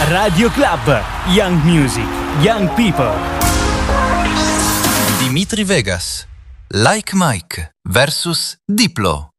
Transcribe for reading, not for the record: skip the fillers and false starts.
Radio Club, Young Music, Young People. Dimitri Vegas, Like Mike vs Diplo.